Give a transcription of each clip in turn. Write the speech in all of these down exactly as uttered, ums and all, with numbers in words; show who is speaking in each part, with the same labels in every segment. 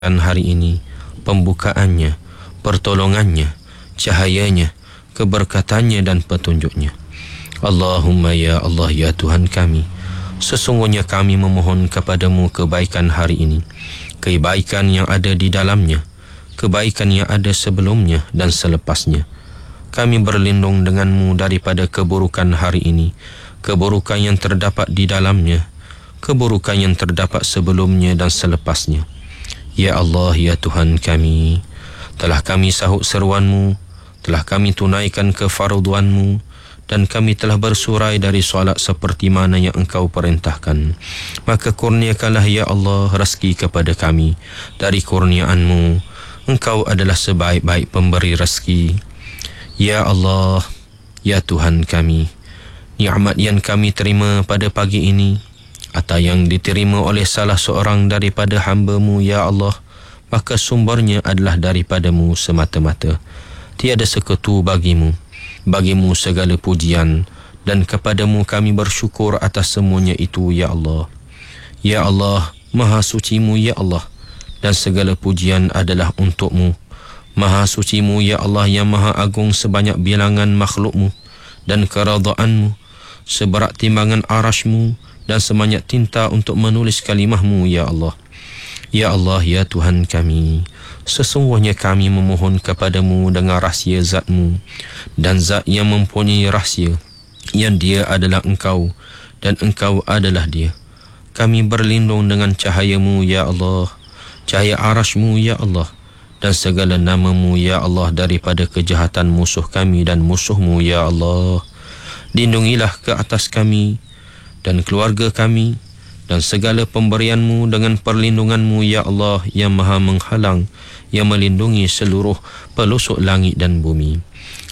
Speaker 1: hari ini, pembukaannya, pertolongannya, cahayanya, keberkatannya dan petunjuknya. Allahumma ya Allah ya Tuhan kami, sesungguhnya kami memohon kepadamu kebaikan hari ini, kebaikan yang ada di dalamnya, kebaikan yang ada sebelumnya dan selepasnya. Kami berlindung denganmu daripada keburukan hari ini, keburukan yang terdapat di dalamnya, keburukan yang terdapat sebelumnya dan selepasnya. Ya Allah, ya Tuhan kami, telah kami sahut seruanmu, telah kami tunaikan kefarduanmu, dan kami telah bersurai dari solat seperti mana yang engkau perintahkan. Maka kurniakanlah ya Allah rezeki kepada kami dari kurniaanmu. Engkau adalah sebaik-baik pemberi rezeki. Ya Allah, ya Tuhan kami, nikmat yang kami terima pada pagi ini, atau yang diterima oleh salah seorang daripada hamba-Mu ya Allah, maka sumbernya adalah daripadamu semata-mata. Tiada sekutu bagimu, bagimu segala pujian, dan kepadamu kami bersyukur atas semuanya itu ya Allah. Ya Allah, maha suci-Mu ya Allah, dan segala pujian adalah untuk-Mu. Maha suci-Mu ya Allah yang maha agung sebanyak bilangan makhluk-Mu, dan keradaan-Mu seberat timbangan arash-Mu, dan sebanyak tinta untuk menulis kalimah-Mu ya Allah. Ya Allah, ya Tuhan kami, sesungguhnya kami memohon kepadamu dengan rahsia zat-Mu, dan zat yang mempunyai rahsia, yang dia adalah Engkau dan Engkau adalah dia. Kami berlindung dengan cahaya-Mu ya Allah, cahaya arash-Mu ya Allah, dan segala nama-Mu ya Allah daripada kejahatan musuh kami dan musuh-Mu ya Allah. Lindungilah ke atas kami dan keluarga kami dan segala pemberian-Mu dengan perlindungan-Mu ya Allah yang maha menghalang, yang melindungi seluruh pelosok langit dan bumi.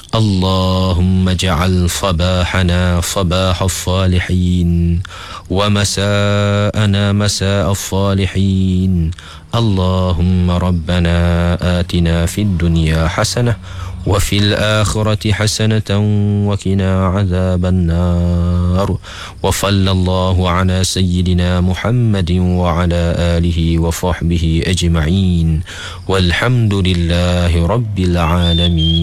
Speaker 1: Allahumma ja'al sabahana sabah as-salihin wa masa'ana masa'a as-salihin. Allahumma rabbana atina fid dunya hasanah wa fil akhirati hasanatan wa qina adzaban nar. Wa sallallahu ala sayyidina Muhammadin wa ala alihi wa sahbihi ajma'in. Walhamdulillahi rabbil alamin.